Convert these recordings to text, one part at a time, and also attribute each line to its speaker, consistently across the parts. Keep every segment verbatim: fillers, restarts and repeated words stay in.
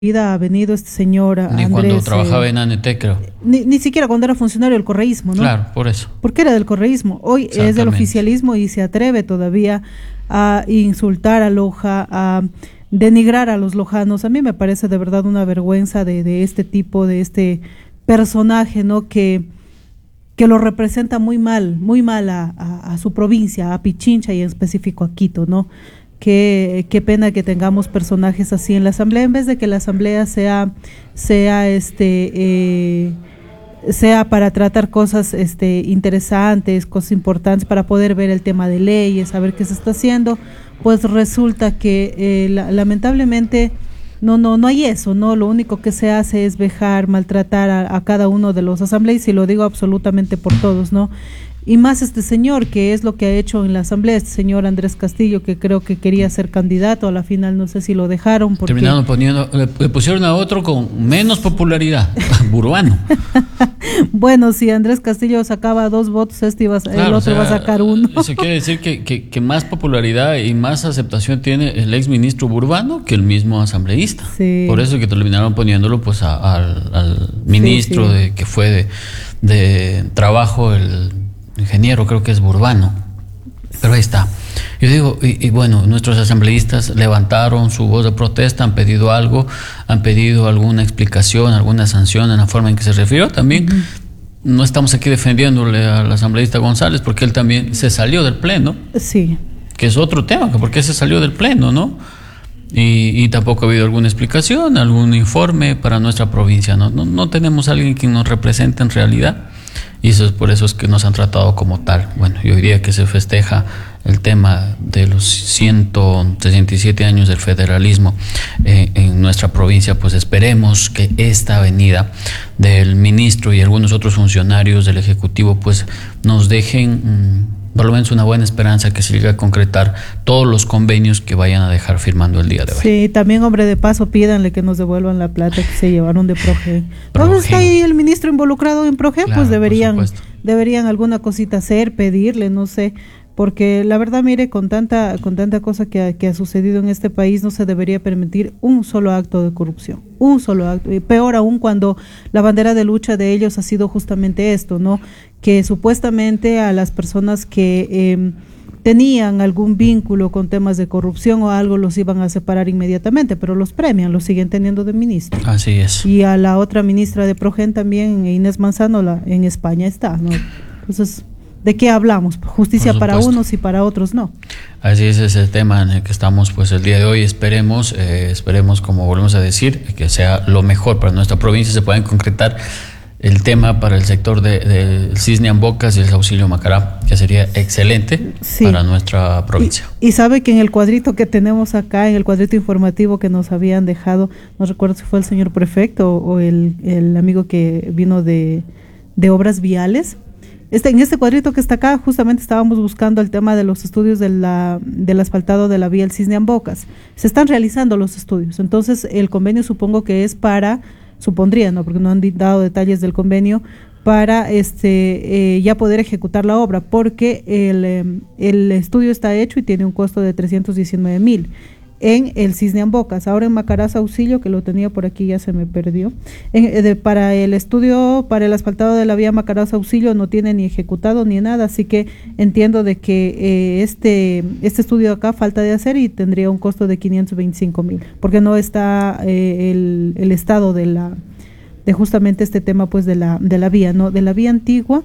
Speaker 1: vida ha venido este señor
Speaker 2: Ni
Speaker 1: Andrés,
Speaker 2: cuando trabajaba
Speaker 1: eh,
Speaker 2: en A N T, creo.
Speaker 1: Ni, ni siquiera cuando era funcionario del correísmo, ¿no?
Speaker 2: Claro, por eso.
Speaker 1: Porque era del correísmo. Hoy es del oficialismo y se atreve todavía a insultar a Loja, a denigrar a los lojanos. A mí me parece de verdad una vergüenza de, de este tipo, de este personaje, ¿no? Que, que lo representa muy mal, muy mal a, a, a su provincia, a Pichincha y en específico a Quito, ¿no? Qué, qué pena que tengamos personajes así en la asamblea, en vez de que la asamblea sea, sea este eh, sea para tratar cosas este interesantes, cosas importantes, para poder ver el tema de leyes, saber qué se está haciendo, pues resulta que eh, la, lamentablemente no, no, no hay eso, ¿no? Lo único que se hace es vejar, maltratar a, a cada uno de los asambleístas, y lo digo absolutamente por todos, ¿no? Y más este señor, que es lo que ha hecho en la asamblea, este señor Andrés Castillo, que creo que quería ser candidato, a la final no sé si lo dejaron. Porque...
Speaker 2: Terminaron poniendo, le, le pusieron a otro con menos popularidad, Burbano.
Speaker 1: Bueno, si Andrés Castillo sacaba dos votos, este iba, claro, el otro o sea, va a sacar uno.
Speaker 2: Eso quiere decir que, que, que más popularidad y más aceptación tiene el ex ministro Burbano que el mismo asambleísta. Sí. Por eso que terminaron poniéndolo pues a, a, al ministro sí, sí. De, que fue de, de trabajo, el ingeniero, creo que es Burbano, pero ahí está. Yo digo, y, y bueno, nuestros asambleístas levantaron su voz de protesta, han pedido algo, han pedido alguna explicación, alguna sanción en la forma en que se refirió. También uh-huh. no estamos aquí defendiéndole al asambleísta González, porque él también se salió del pleno.
Speaker 1: Sí.
Speaker 2: Que es otro tema, que por qué se salió del pleno, ¿no? Y, y tampoco ha habido alguna explicación, algún informe para nuestra provincia, ¿no? No, no tenemos a alguien que nos represente en realidad. Y eso es por eso es que nos han tratado como tal. Bueno, y hoy día que se festeja el tema de los ciento sesenta y siete años del federalismo eh, en nuestra provincia, pues esperemos que esta venida del ministro y algunos otros funcionarios del Ejecutivo pues nos dejen mmm, por lo menos una buena esperanza que se llegue a concretar todos los convenios que vayan a dejar firmando el día de hoy.
Speaker 1: Sí, también, hombre, de paso pídanle que nos devuelvan la plata que se llevaron de Progen. ¿Dónde está ahí el ministro involucrado en Progen? Claro, pues deberían, deberían alguna cosita hacer, pedirle, no sé, porque la verdad, mire, con tanta, con tanta cosa que ha, que ha sucedido en este país, no se debería permitir un solo acto de corrupción, un solo acto, y peor aún cuando la bandera de lucha de ellos ha sido justamente esto, ¿no? Que supuestamente a las personas que eh, tenían algún vínculo con temas de corrupción o algo los iban a separar inmediatamente, pero los premian, los siguen teniendo de ministro.
Speaker 2: Así es.
Speaker 1: Y a la otra ministra de Progen también, Inés Manzano, la, en España está, ¿no? Entonces, ¿de qué hablamos? Justicia para unos y para otros no.
Speaker 2: Así es, ese tema en el que estamos pues el día de hoy. Esperemos, eh, esperemos, como volvemos a decir, que sea lo mejor para nuestra provincia, se puedan concretar el tema para el sector del de Cisne Ambocas y el Saucillo Macará, que sería excelente sí. para nuestra provincia.
Speaker 1: Y, y sabe que en el cuadrito que tenemos acá, en el cuadrito informativo que nos habían dejado, no recuerdo si fue el señor prefecto o, o el, el amigo que vino de, de obras viales. Este, en este cuadrito que está acá, justamente estábamos buscando el tema de los estudios de la, del asfaltado de la vía El Cisne Ambocas. Se están realizando los estudios, entonces el convenio supongo que es para, supondría, ¿no? Porque no han dado detalles del convenio, para este eh, ya poder ejecutar la obra, porque el, eh, el estudio está hecho y tiene un costo de trescientos diecinueve mil. En el Cisne Ambocas, ahora en Macará Saucillo, que lo tenía por aquí, ya se me perdió. En, de, para el estudio, para el asfaltado de la vía Macará Saucillo no tiene ni ejecutado ni nada, así que entiendo de que eh, este este estudio acá falta de hacer y tendría un costo de quinientos veinticinco mil, porque no está eh, el, el estado de la de justamente este tema pues de la de la vía, no de la vía antigua.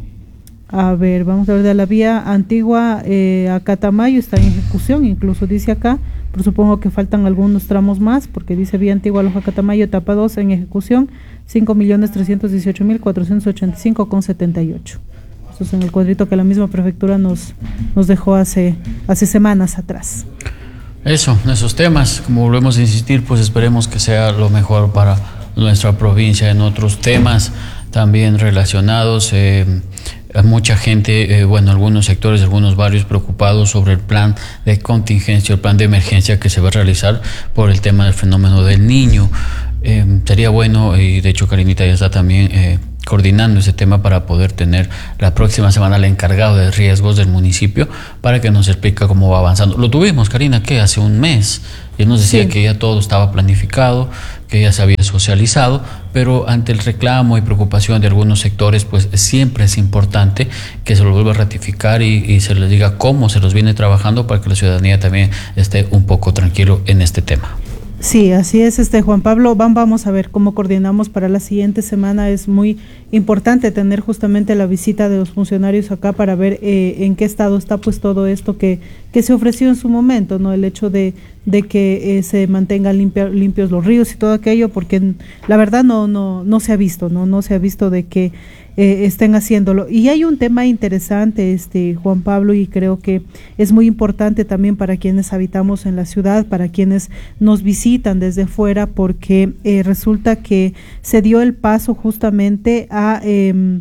Speaker 1: A ver, vamos a ver, de la vía antigua eh, a Catamayo está en ejecución, incluso dice acá, pero supongo que faltan algunos tramos más, porque dice vía antigua Loja Catamayo, etapa dos en ejecución, cinco millones trescientos dieciocho mil cuatrocientos ochenta y cinco con setenta y ocho. Eso es en el cuadrito que la misma prefectura nos, nos dejó hace, hace semanas atrás.
Speaker 2: Eso, esos temas, como volvemos a insistir, pues esperemos que sea lo mejor para nuestra provincia. En otros temas también relacionados, eh, mucha gente, eh, bueno, algunos sectores, algunos barrios preocupados sobre el plan de contingencia, el plan de emergencia que se va a realizar por el tema del fenómeno del Niño. Eh, sería bueno, y de hecho Karinita ya está también eh, coordinando ese tema para poder tener la próxima semana al encargado de riesgos del municipio para que nos explique cómo va avanzando. Lo tuvimos, Karina, ¿qué? Hace un mes. Y él nos decía sí. que ya todo estaba planificado, que ya se había socializado, pero ante el reclamo y preocupación de algunos sectores, pues siempre es importante que se lo vuelva a ratificar y, y se les diga cómo se los viene trabajando para que la ciudadanía también esté un poco tranquilo en este tema.
Speaker 1: Sí, así es, este Juan Pablo. Vamos a ver cómo coordinamos para la siguiente semana. Es muy importante tener justamente la visita de los funcionarios acá para ver eh, en qué estado está pues todo esto que, que se ofreció en su momento, ¿no? El hecho de, de que eh, se mantengan limpia, limpios los ríos y todo aquello, porque la verdad no, no, no se ha visto, ¿no? No se ha visto de que Eh, estén haciéndolo. Y hay un tema interesante, este Juan Pablo, y creo que es muy importante también para quienes habitamos en la ciudad, para quienes nos visitan desde fuera, porque eh, resulta que se dio el paso justamente a, eh,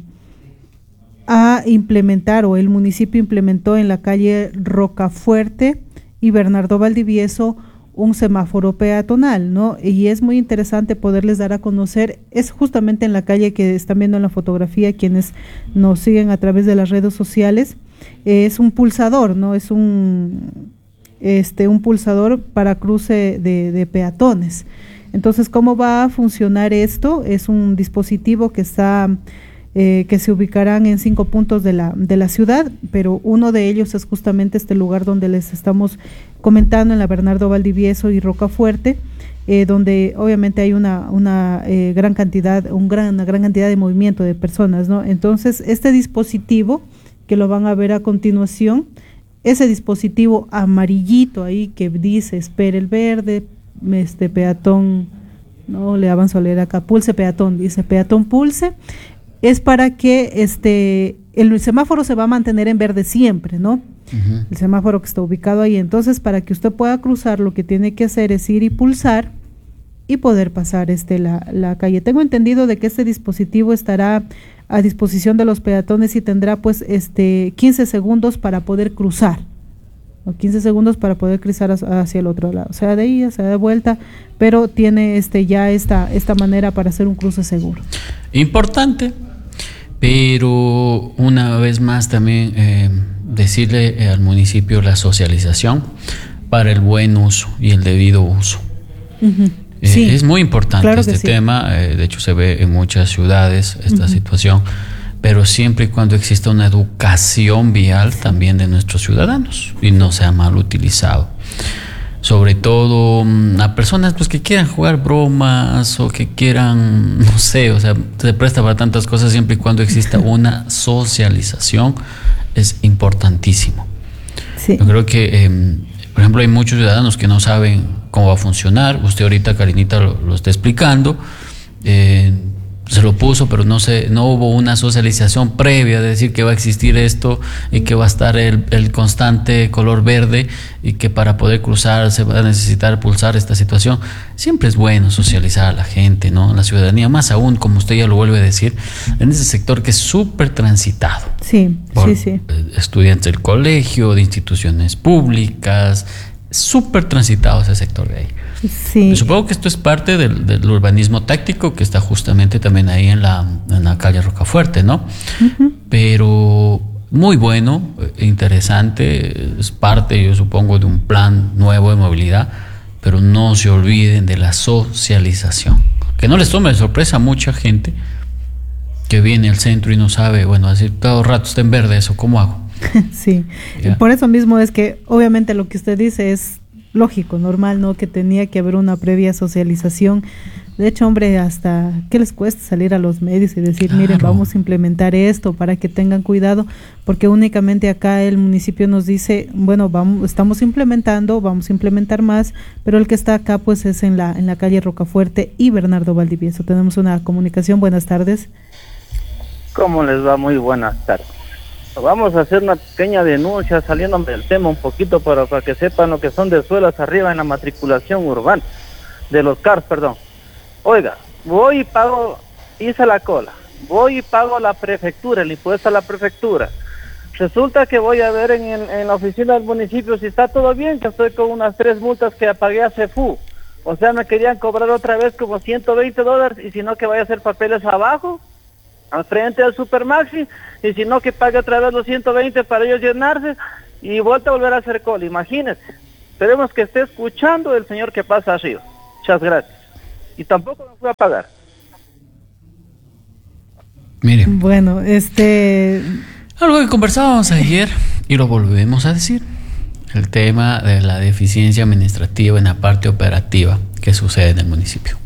Speaker 1: a implementar, o el municipio implementó en la calle Rocafuerte y Bernardo Valdivieso un semáforo peatonal, ¿no? Y es muy interesante poderles dar a conocer, es justamente en la calle que están viendo en la fotografía quienes nos siguen a través de las redes sociales, eh, es un pulsador, ¿no? Es un, este, un pulsador para cruce de, de peatones. Entonces, ¿cómo va a funcionar esto? Es un dispositivo que está... Eh, que se ubicarán en cinco puntos de la, de la ciudad, pero uno de ellos es justamente este lugar donde les estamos comentando, en la Bernardo Valdivieso y Rocafuerte, eh, donde obviamente hay una, una eh, gran cantidad, un gran, una gran cantidad de movimiento de personas, ¿no? Entonces, este dispositivo, que lo van a ver a continuación, ese dispositivo amarillito ahí que dice espere el verde, este peatón, no le avanzo a leer acá, pulse peatón, dice peatón pulse, es para que este el semáforo se va a mantener en verde siempre, ¿no? Uh-huh. El semáforo que está ubicado ahí. Entonces, para que usted pueda cruzar, lo que tiene que hacer es ir y pulsar y poder pasar este la, la calle. Tengo entendido de que este dispositivo estará a disposición de los peatones y tendrá pues este quince segundos para poder cruzar, o quince segundos para poder cruzar hacia el otro lado, o sea, de ahí, sea de vuelta, pero tiene este ya esta, esta manera para hacer un cruce seguro.
Speaker 2: Importante, pero una vez más también eh, decirle eh, al municipio la socialización para el buen uso y el debido uso. Uh-huh. Eh, sí, es muy importante claro este sí. tema, eh, de hecho se ve en muchas ciudades esta uh-huh. situación, pero siempre y cuando exista una educación vial también de nuestros ciudadanos y no sea mal utilizado. Sobre todo a personas pues que quieran jugar bromas o que quieran, no sé, o sea, se presta para tantas cosas siempre y cuando exista una socialización, es importantísimo. Sí. Yo creo que, eh, por ejemplo, hay muchos ciudadanos que no saben cómo va a funcionar. Usted ahorita, Karinita, lo, lo está explicando. Eh, se lo puso, pero no se, no hubo una socialización previa de decir que va a existir esto y que va a estar el, el constante color verde y que para poder cruzar se va a necesitar pulsar esta situación. Siempre es bueno socializar a la gente, ¿no? La ciudadanía, más aún, como usted ya lo vuelve a decir, en ese sector que es súper transitado.
Speaker 1: Sí, por sí, sí.
Speaker 2: estudiantes del colegio, de instituciones públicas, súper transitado ese sector de ahí. Sí. Supongo que esto es parte del, del urbanismo táctico que está justamente también ahí en la, en la calle Rocafuerte, ¿no? Uh-huh. Pero muy bueno, interesante, es parte, yo supongo, de un plan nuevo de movilidad, pero no se olviden de la socialización. Que no les tome de sorpresa a mucha gente que viene al centro y no sabe, bueno, decir, todo el rato está en verde, ¿eso cómo hago?
Speaker 1: Sí, yeah. Por eso mismo es que obviamente lo que usted dice es lógico, normal, ¿no? Que tenía que haber una previa socialización. De hecho, hombre, hasta ¿qué les cuesta salir a los medios y decir, claro, miren, vamos a implementar esto para que tengan cuidado? Porque únicamente acá el municipio nos dice, bueno, vamos, estamos implementando, vamos a implementar más, pero el que está acá pues es en la en la calle Rocafuerte y Bernardo Valdivieso. Tenemos una comunicación. Buenas tardes.
Speaker 3: ¿Cómo les va? Muy buenas tardes. Vamos a hacer una pequeña denuncia saliéndome del tema un poquito para, para que sepan lo que son de suelas arriba en la matriculación urbana, de los cars, perdón. Oiga, voy y pago, hice la cola, voy y pago a la prefectura, el impuesto a la prefectura. Resulta que voy a ver en, el, en la oficina del municipio si está todo bien, que estoy con unas tres multas que pagué a CEFU. O sea, me querían cobrar otra vez como ciento veinte dólares y si no que vaya a hacer papeles abajo, al frente del Supermaxi, y si no que pague otra vez los ciento veinte para ellos llenarse y vuelta a volver a hacer cola. Imagínense. Esperemos que esté escuchando el señor que pasa arriba. Muchas gracias. y tampoco me fue a pagar.
Speaker 2: Mire.
Speaker 1: Bueno, este...
Speaker 2: Algo que conversábamos ayer y lo volvemos a decir. El tema de la deficiencia administrativa en la parte operativa que sucede en el municipio.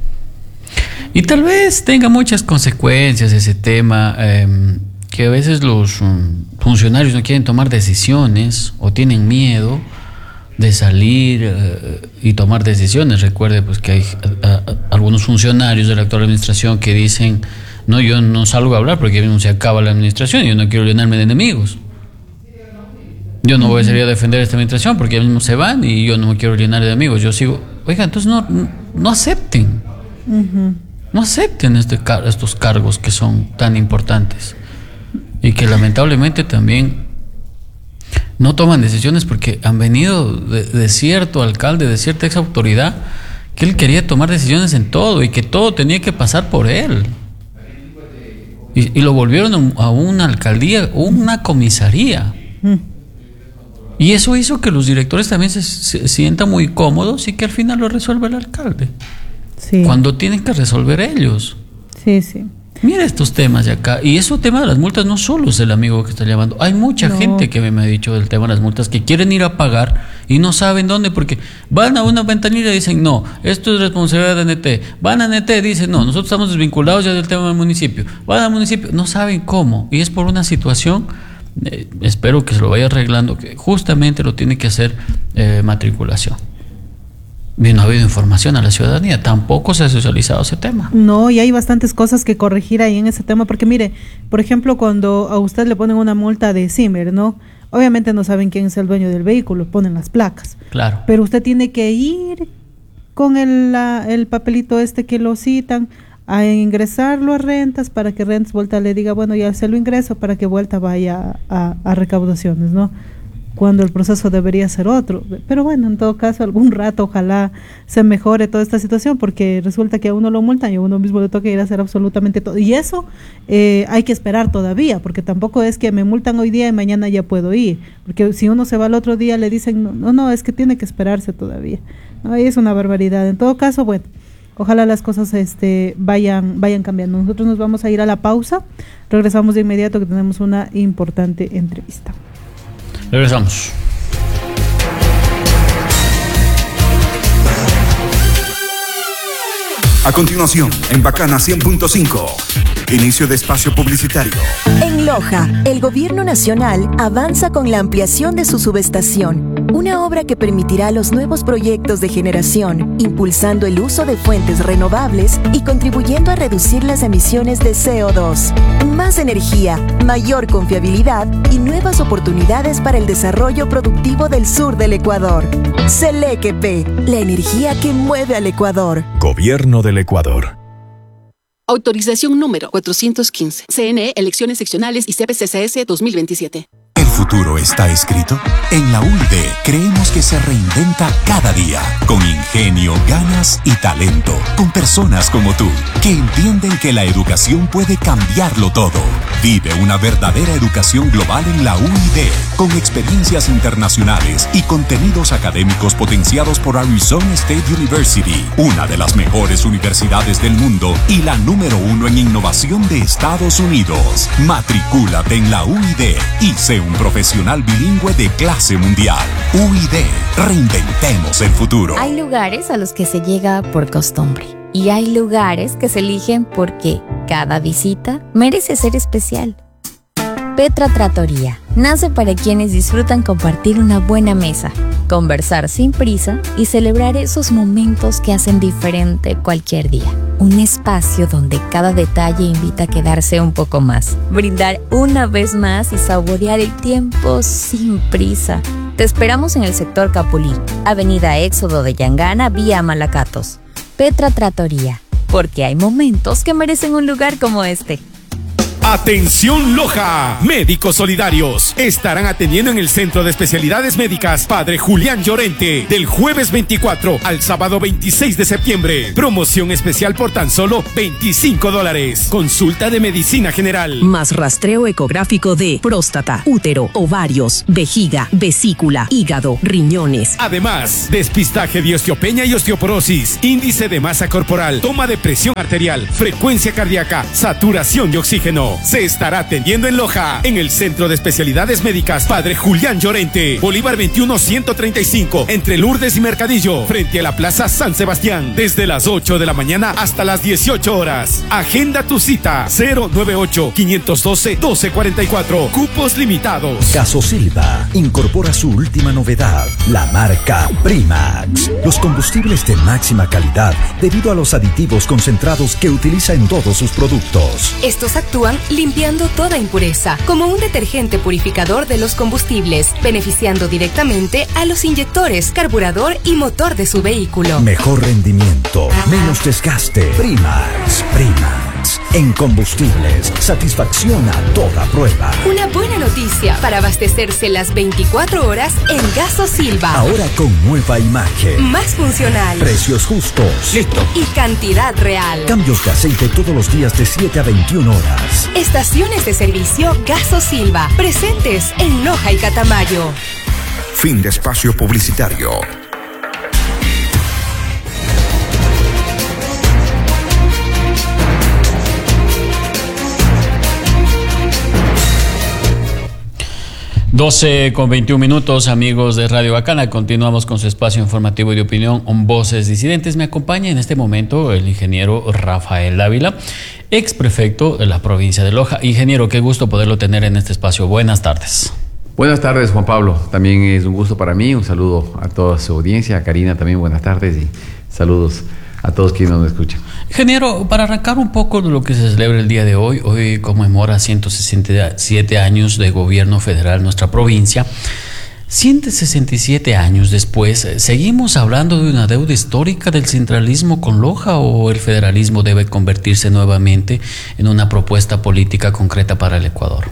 Speaker 2: Y tal vez tenga muchas consecuencias ese tema, eh, que a veces los um, funcionarios no quieren tomar decisiones o tienen miedo de salir eh, y tomar decisiones. Recuerde pues que hay a, a, algunos funcionarios de la actual administración que dicen: no, yo no salgo a hablar porque mismo se acaba la administración y yo no quiero llenarme de enemigos. Yo no voy a salir a defender esta administración porque ellos mismos se van y yo no me quiero llenar de amigos. Yo sigo. Oiga, entonces no, no acepten. Uh-huh. No acepten este, estos cargos que son tan importantes y que lamentablemente también no toman decisiones porque han venido de, de cierto alcalde, de cierta ex autoridad, que él quería tomar decisiones en todo y que todo tenía que pasar por él. Y, y lo volvieron a una alcaldía, una comisaría. Uh-huh. Y eso hizo que los directores también se, se sientan muy cómodos y que al final lo resuelva el alcalde. Sí. Cuando tienen que resolver ellos.
Speaker 1: Sí, sí.
Speaker 2: Mira estos temas de acá. Y ese tema de las multas no solo es el amigo que está llamando. Hay mucha no. gente que me ha dicho del tema de las multas que quieren ir a pagar y no saben dónde, porque van a una ventanilla y dicen: no, esto es responsabilidad de N T. Van a N T y dicen: no, nosotros estamos desvinculados ya del tema del municipio. Van al municipio, no saben cómo. Y es por una situación... Eh, espero que se lo vaya arreglando, que justamente lo tiene que hacer eh, matriculación. Y no ha habido información a la ciudadanía, tampoco se ha socializado ese tema.
Speaker 1: No, y hay bastantes cosas que corregir ahí en ese tema, porque mire, por ejemplo, cuando a usted le ponen una multa de CIMER, ¿no? Obviamente no saben quién es el dueño del vehículo, ponen las placas.
Speaker 2: Claro.
Speaker 1: Pero usted tiene que ir con el, la, el papelito este que lo citan, a ingresarlo a rentas para que rentas vuelta le diga: bueno, ya se lo ingreso para que vuelta vaya a, a recaudaciones, ¿no? Cuando el proceso debería ser otro. Pero bueno, en todo caso, algún rato ojalá se mejore toda esta situación, porque resulta que a uno lo multan y a uno mismo le toca ir a hacer absolutamente todo. Y eso eh, hay que esperar todavía, porque tampoco es que me multan hoy día y mañana ya puedo ir. Porque si uno se va al otro día le dicen: no, no, no es que tiene que esperarse todavía. ¿No? Y es una barbaridad. En todo caso, bueno, ojalá las cosas este, vayan, vayan cambiando. Nosotros nos vamos a ir a la pausa. Regresamos de inmediato que tenemos una importante entrevista.
Speaker 2: Regresamos.
Speaker 4: A continuación, en Bacana cien punto cinco, inicio de espacio publicitario.
Speaker 5: En Loja, el gobierno nacional avanza con la ampliación de su subestación, una obra que permitirá los nuevos proyectos de generación, impulsando el uso de fuentes renovables y contribuyendo a reducir las emisiones de C O dos. Más energía, mayor confiabilidad y nuevas oportunidades para el desarrollo productivo del sur del Ecuador. Selequepe, la energía que mueve al Ecuador.
Speaker 4: Gobierno del Ecuador.
Speaker 6: Autorización número cuatrocientos quince. C N E, Elecciones Seccionales y C P C C S dos mil veintisiete.
Speaker 4: ¿El futuro está escrito? En la U I D creemos que se reinventa cada día, con ingenio, ganas y talento, con personas como tú, que entienden que la educación puede cambiarlo todo. Vive una verdadera educación global en la U I D, con experiencias internacionales y contenidos académicos potenciados por Arizona State University, una de las mejores universidades del mundo y la número uno en innovación de Estados Unidos. Matricúlate en la U I D y sé un profesional bilingüe de clase mundial. U I D, reinventemos el futuro.
Speaker 7: Hay lugares a los que se llega por costumbre y hay lugares que se eligen porque cada visita merece ser especial. Petra Trattoria nace para quienes disfrutan compartir una buena mesa, conversar sin prisa y celebrar esos momentos que hacen diferente cualquier día. Un espacio donde cada detalle invita a quedarse un poco más, brindar una vez más y saborear el tiempo sin prisa. Te esperamos en el sector Capulí, Avenida Éxodo de Yangana, vía Malacatos. Petra Trattoria, porque hay momentos que merecen un lugar como este.
Speaker 8: Atención Loja, médicos solidarios estarán atendiendo en el Centro de Especialidades Médicas Padre Julián Llorente del jueves veinticuatro al sábado veintiséis de septiembre. Promoción especial por tan solo veinticinco dólares. Consulta de medicina general.
Speaker 9: Más rastreo ecográfico de próstata, útero, ovarios, vejiga, vesícula, hígado, riñones.
Speaker 8: Además, despistaje de osteopenia y osteoporosis, índice de masa corporal, toma de presión arterial, frecuencia cardíaca, saturación de oxígeno. Se estará atendiendo en Loja, en el Centro de Especialidades Médicas Padre Julián Llorente, Bolívar veintiuno ciento treinta y cinco, entre Lourdes y Mercadillo, frente a la Plaza San Sebastián, desde las ocho de la mañana hasta las dieciocho horas. Agenda tu cita cero nueve ocho, cinco uno dos, uno dos cuatro cuatro. Cupos limitados.
Speaker 10: Gasosilva incorpora su última novedad, la marca Primax. Los combustibles de máxima calidad debido a los aditivos concentrados que utiliza en todos sus productos.
Speaker 11: Estos actúan limpiando toda impureza, como un detergente purificador de los combustibles, beneficiando directamente a los inyectores, carburador y motor de su vehículo.
Speaker 10: Mejor rendimiento, menos desgaste. Primax, Primax. En combustibles, satisfacción a toda prueba.
Speaker 11: Una buena noticia para abastecerse las veinticuatro horas en Gasosilva.
Speaker 10: Ahora con nueva imagen.
Speaker 11: Más funcional.
Speaker 10: Precios justos.
Speaker 11: Listo. Y cantidad real.
Speaker 10: Cambios de aceite todos los días de siete a veintiuna horas.
Speaker 11: Estaciones de servicio Gasosilva. Presentes en Loja y Catamayo.
Speaker 12: Fin de espacio publicitario.
Speaker 2: doce con veintiún minutos, amigos de Radio Bacana. Continuamos con su espacio informativo y de opinión en Voces Disidentes. Me acompaña en este momento el ingeniero Rafael Dávila, ex prefecto de la provincia de Loja. Ingeniero, qué gusto poderlo tener en este espacio. Buenas tardes.
Speaker 13: Buenas tardes, Juan Pablo. También es un gusto para mí. Un saludo a toda su audiencia. A Karina también, buenas tardes y saludos a todos quienes nos escuchan.
Speaker 2: Ingeniero, para arrancar un poco de lo que se celebra el día de hoy, hoy conmemora ciento sesenta y siete años de gobierno federal nuestra provincia. ciento sesenta y siete años después, ¿seguimos hablando de una deuda histórica del centralismo con Loja o el federalismo debe convertirse nuevamente en una propuesta política concreta para el Ecuador?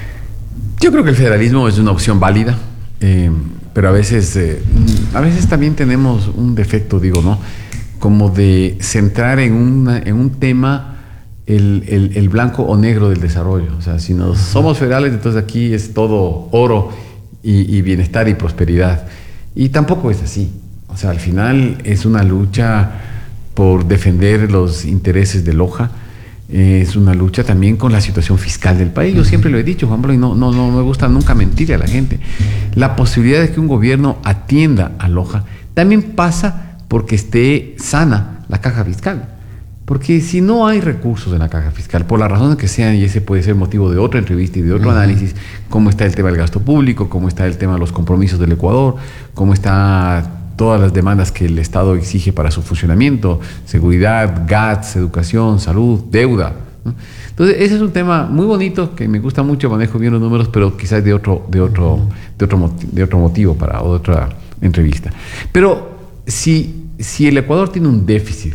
Speaker 13: Yo creo que el federalismo es una opción válida, eh, pero a veces, eh, a veces también tenemos un defecto, digo, ¿no? Como de centrar en, una, en un tema el, el, el blanco o negro del desarrollo. O sea, si nos somos federales, entonces aquí es todo oro y, y bienestar y prosperidad. Y tampoco es así. O sea, al final es una lucha por defender los intereses de Loja. Es una lucha también con la situación fiscal del país. Yo siempre lo he dicho, Juan Pablo, y no, no, no me gusta nunca mentirle a la gente. La posibilidad de que un gobierno atienda a Loja también pasa porque esté sana la caja fiscal. Porque si no hay recursos en la caja fiscal, por las razones que sean, y ese puede ser motivo de otra entrevista y de otro uh-huh. análisis, cómo está el tema del gasto público, cómo está el tema de los compromisos del Ecuador, cómo está todas las demandas que el Estado exige para su funcionamiento, seguridad, G A T S, educación, salud, deuda, ¿no? Entonces, ese es un tema muy bonito que me gusta mucho, manejo bien los números, pero quizás de otro, de otro, de otro, de otro motivo para otra entrevista. Pero si, si el Ecuador tiene un déficit,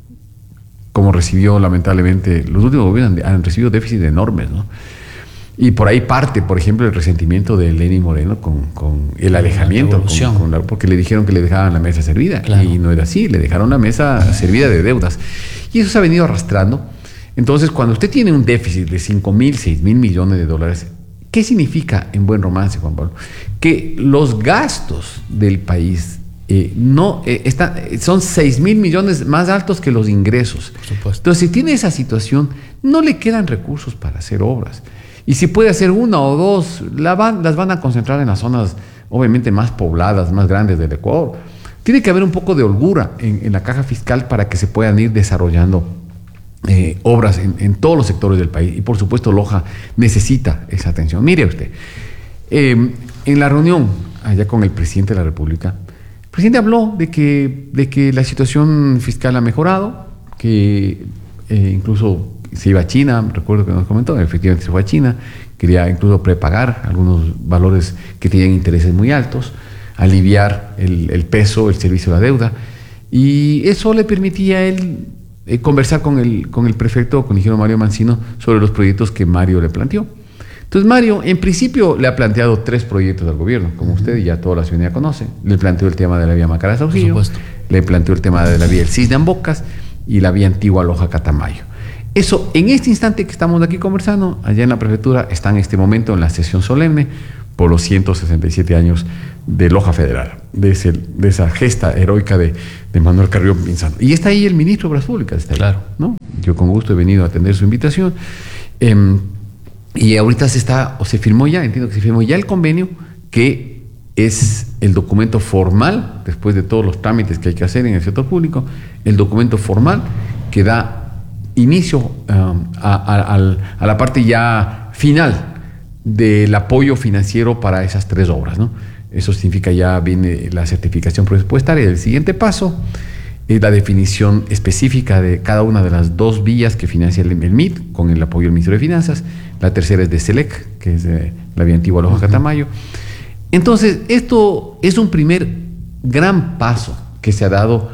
Speaker 13: como recibió lamentablemente, los últimos gobiernos han, han recibido déficits enormes, ¿no? Y por ahí parte, por ejemplo, el resentimiento de Lenín Moreno con, con el alejamiento, con, con la, porque le dijeron que le dejaban la mesa servida, claro. Y no era así, le dejaron la mesa servida de deudas. Y eso se ha venido arrastrando. Entonces, cuando usted tiene un déficit de cinco mil, seis mil millones de dólares, ¿qué significa en buen romance, Juan Pablo? Que los gastos del país eh, no eh, está, son seis mil millones más altos que los ingresos.
Speaker 2: Por supuesto.
Speaker 13: Entonces, si tiene esa situación, no le quedan recursos para hacer obras. Y si puede hacer una o dos, la van, las van a concentrar en las zonas obviamente más pobladas, más grandes del Ecuador. Tiene que haber un poco de holgura en, en la caja fiscal para que se puedan ir desarrollando eh, obras en, en todos los sectores del país. Y por supuesto Loja necesita esa atención. Mire usted, eh, en la reunión allá con el presidente de la República, el presidente habló de que, de que la situación fiscal ha mejorado, que eh, incluso se iba a China, recuerdo que nos comentó, efectivamente se fue a China, quería incluso prepagar algunos valores que tenían intereses muy altos, aliviar el, el peso, el servicio de la deuda, y eso le permitía a él eh, conversar con el, con el prefecto, con el ingeniero Mario Mancino, sobre los proyectos que Mario le planteó. Entonces Mario, en principio, le ha planteado tres proyectos al gobierno, como usted y ya toda la ciudadanía conoce. Le planteó el tema de la vía Macará-Saucillo, le planteó el tema de la vía El Cisne Ambocas y la vía antigua Loja-Catamayo. Eso, en este instante que estamos aquí conversando, allá en la prefectura, está en este momento en la sesión solemne por los ciento sesenta y siete años de Loja Federal, de, ese, de esa gesta heroica de, de Manuel Carrión Pinzano. Y está ahí el ministro de Obras Públicas, está ahí, claro, ¿no? Yo con gusto he venido a atender su invitación. Eh, y ahorita se está, o se firmó ya, entiendo que se firmó ya el convenio, que es el documento formal, después de todos los trámites que hay que hacer en el sector público, el documento formal que da inicio um, a, a, a, a la parte ya final del apoyo financiero para esas tres obras, ¿no? Eso significa ya viene la certificación presupuestaria. El siguiente paso es la definición específica de cada una de las dos vías que financia el, el M I D con el apoyo del Ministerio de Finanzas. La tercera es de SELEC, que es de la vía antigua Loja Catamayo. Entonces, esto es un primer gran paso que se ha dado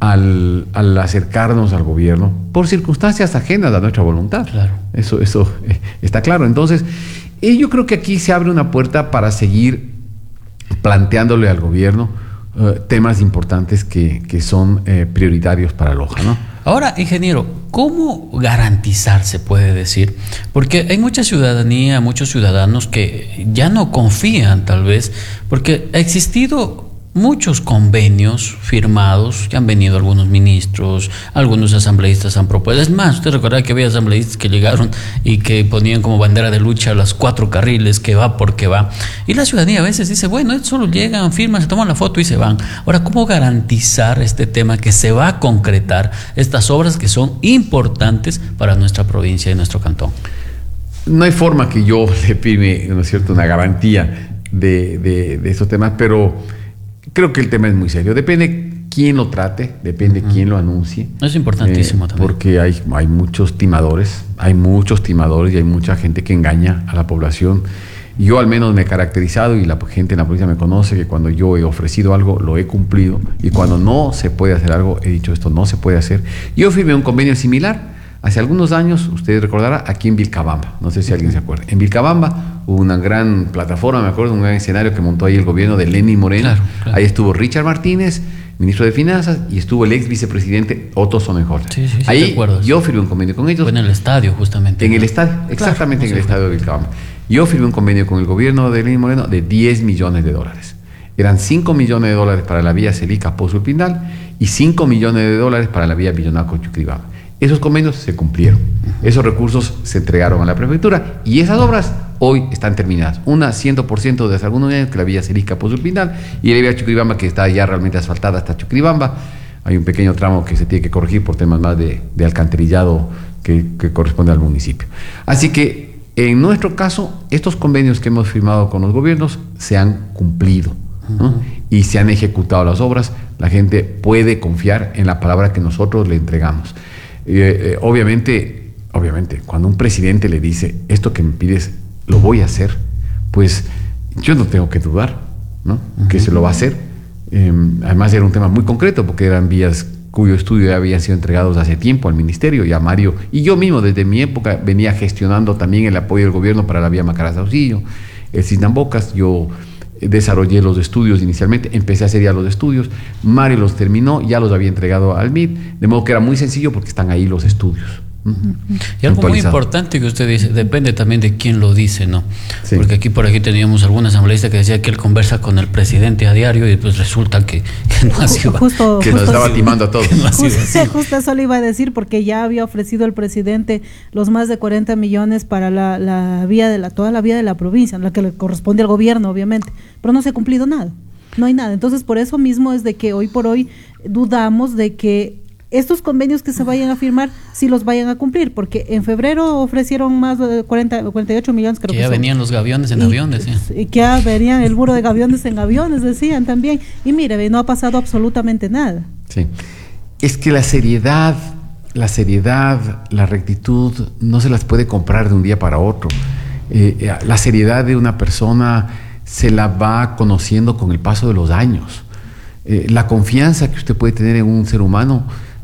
Speaker 13: al, al acercarnos al gobierno por circunstancias ajenas a nuestra voluntad. Claro. Eso, eso eh, está claro. Entonces, eh, yo creo que aquí se abre una puerta para seguir planteándole al gobierno uh, temas importantes que, que son eh, prioritarios para Loja, ¿no?
Speaker 2: Ahora, ingeniero, ¿cómo garantizar, se puede decir? Porque hay mucha ciudadanía, muchos ciudadanos que ya no confían, tal vez, porque ha existido muchos convenios firmados, que han venido algunos ministros, algunos asambleístas han propuesto. Es más, usted recuerda que había asambleístas que llegaron y que ponían como bandera de lucha las cuatro carriles, que va porque va. Y la ciudadanía a veces dice, bueno, solo llegan, firman, se toman la foto y se van. Ahora, ¿cómo garantizar este tema que se va a concretar, estas obras que son importantes para nuestra provincia y nuestro cantón?
Speaker 13: No hay forma que yo le firme, ¿no es cierto?, una garantía de, de, de estos temas, pero creo que el tema es muy serio. Depende quién lo trate, depende uh-huh. quién lo anuncie.
Speaker 2: Es importantísimo
Speaker 13: eh,
Speaker 2: también.
Speaker 13: Porque hay, hay muchos timadores, hay muchos timadores y hay mucha gente que engaña a la población. Yo al menos me he caracterizado, y la gente en la provincia me conoce, que cuando yo he ofrecido algo, lo he cumplido. Y cuando no se puede hacer algo, he dicho, esto no se puede hacer. Yo firmé un convenio similar hace algunos años, ustedes recordarán, aquí en Vilcabamba. No sé si alguien se acuerda. En Vilcabamba hubo una gran plataforma, me acuerdo, un gran escenario que montó ahí el gobierno de Lenín Moreno. Claro, claro. Ahí estuvo Richard Martínez, ministro de Finanzas, y estuvo el ex vicepresidente Otto Sonnenholzer. Sí, sí, sí, ahí yo firmé un convenio con ellos.
Speaker 2: Fue en el estadio, justamente.
Speaker 13: En el estadio, exactamente, claro, en el estadio de Vilcabamba. Yo firmé un convenio con el gobierno de Lenín Moreno de diez millones de dólares. Eran cinco millones de dólares para la vía Celica Pozo El Pindal y cinco millones de dólares para la vía Villonaco-Chuquibamba. Esos convenios se cumplieron. Esos recursos se entregaron a la prefectura y esas obras hoy están terminadas. Una cien por ciento de algunos años, que la vía Celica Pozo El Pindal, y la vía Chuquibamba, que está ya realmente asfaltada hasta Chuquibamba. Hay un pequeño tramo que se tiene que corregir por temas más de, de alcantarillado que, que corresponde al municipio. Así que en nuestro caso, estos convenios que hemos firmado con los gobiernos se han cumplido, ¿no? Uh-huh. Y se han ejecutado las obras. La gente puede confiar en la palabra que nosotros le entregamos. Eh, eh, obviamente, obviamente, cuando un presidente le dice, esto que me pides, lo voy a hacer, pues yo no tengo que dudar, ¿no? Uh-huh. Que se lo va a hacer. Eh, además era un tema muy concreto, porque eran vías cuyo estudio ya habían sido entregados hace tiempo al ministerio y a Mario. Y yo mismo, desde mi época, venía gestionando también el apoyo del gobierno para la vía Macará-Saucillo, el Cisne Ambocas. Yo desarrollé los estudios inicialmente, empecé a hacer ya los estudios, Mario los terminó, ya los había entregado al M I D, de modo que era muy sencillo porque están ahí los estudios. Uh-huh.
Speaker 2: Y algo muy importante que usted dice, depende también de quién lo dice, ¿no? Sí. Porque aquí por aquí teníamos algún asambleísta que decía que él conversa con el presidente a diario y pues resulta que, que no ha sido,
Speaker 1: justo,
Speaker 13: que
Speaker 1: justo,
Speaker 13: nos estaba timando a todos.
Speaker 1: No justo, justo eso le iba a decir, porque ya había ofrecido el presidente los más de cuarenta millones para la, la vía de la toda la vía de la provincia, la que le corresponde al gobierno, obviamente, pero no se ha cumplido nada, no hay nada. Entonces por eso mismo es de que hoy por hoy dudamos de que estos convenios que se vayan a firmar, sí los vayan a cumplir, porque en febrero ofrecieron más de cuarenta, cuarenta y ocho millones, creo que,
Speaker 2: que ya
Speaker 1: son.
Speaker 2: Venían los gaviones en
Speaker 1: y,
Speaker 2: aviones. ¿Sí?
Speaker 1: Y que ya venían el muro de gaviones en aviones, decían también. Y mire, no ha pasado absolutamente nada.
Speaker 13: Sí. Es que la seriedad, la seriedad, la rectitud, no se las puede comprar de un día para otro. Eh, la seriedad de una persona se la va conociendo con el paso de los años. Eh, la confianza que usted puede tener en un ser humano